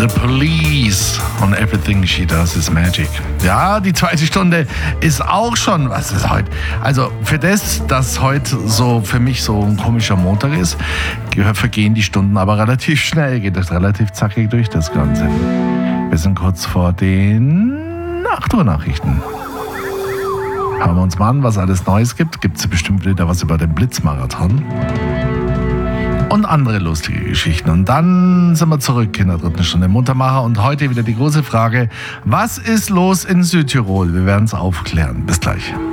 The Police und Everything She Does Is Magic. Ja, die zweite Stunde ist auch schon, was ist heute? Also für das, dass heute so für mich so ein komischer Montag ist, vergehen die Stunden aber relativ schnell, geht das relativ zackig durch das Ganze. Wir sind kurz vor den 8 Uhr Nachrichten. Hören wir uns mal an, was alles Neues gibt. Gibt es bestimmt wieder was über den Blitzmarathon. Und andere lustige Geschichten. Und dann sind wir zurück in der dritten Stunde Muntermacher. Und heute wieder die große Frage, was ist los in Südtirol? Wir werden es aufklären. Bis gleich.